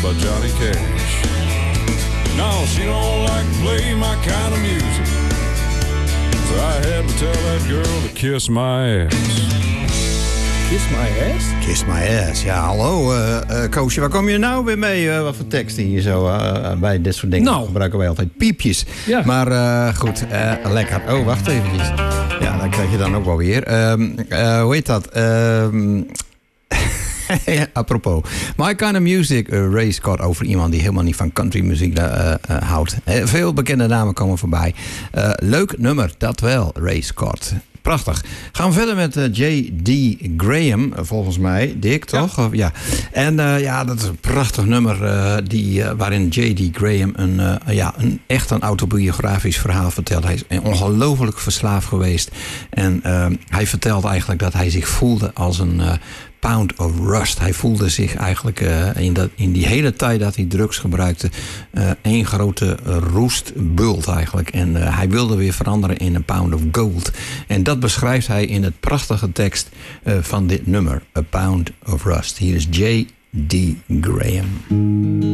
by Johnny Cash. No, she don't like to play my kind of music, so I had to tell that girl to kiss my ass. Kiss my ass? Kiss my ass. Ja, hallo Koosje, waar kom je nou weer mee? Wat voor teksten hier zo bij dit soort dingen? Nou. Gebruiken wij altijd piepjes. Ja. Maar goed, lekker. Oh, wacht eventjes. Ja, dan krijg je dan ook wel weer. Hoe heet dat? Apropos. My Kind of Music, Ray Scott, over iemand die helemaal niet van countrymuziek houdt. Veel bekende namen komen voorbij. Leuk nummer, dat wel, Ray Scott. Prachtig. Gaan we verder met J.D. Graham, volgens mij. Dick, toch? Ja. Ja. En dat is een prachtig nummer waarin J.D. Graham echt een autobiografisch verhaal vertelt. Hij is ongelooflijk verslaafd geweest. En hij vertelt eigenlijk dat hij zich voelde als een pound of rust. Hij voelde zich eigenlijk in die hele tijd dat hij drugs gebruikte één grote roestbult eigenlijk. En hij wilde weer veranderen in een pound of gold. En dat beschrijft hij in het prachtige tekst van dit nummer. A Pound of Rust. Hier is J.D. Graham.